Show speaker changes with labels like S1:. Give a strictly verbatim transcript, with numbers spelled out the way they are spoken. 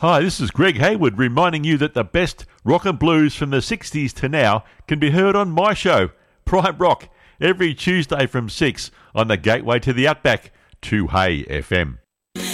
S1: Hi, this is Greg Hayward reminding you that the best rock and blues from the sixties to now can be heard on my show, Prime Rock, every Tuesday from six on the gateway to the Outback, two Hay F M.